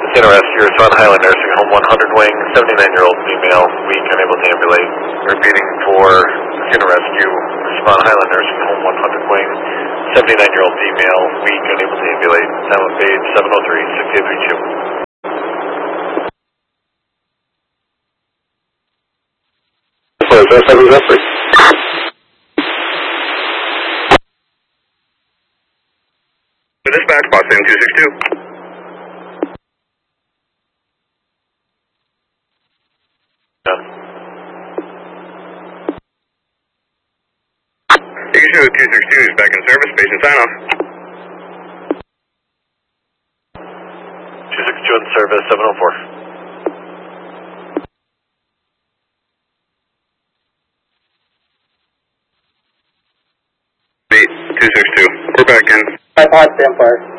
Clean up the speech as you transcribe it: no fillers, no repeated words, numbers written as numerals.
Center Rescue, Swan Highland Nursing Home 100 Wing, 79-year-old female, weak, unable to ambulate. Repeating for Center Rescue, Swan Highland Nursing Home 100 Wing, 79-year-old female, weak, unable to ambulate. Silent page 703-6832. Dispatch, Boston 262. Issue 262 is back in service, patient sign off. 262 in service, 704. 262. We're back in. iPod, stand fire.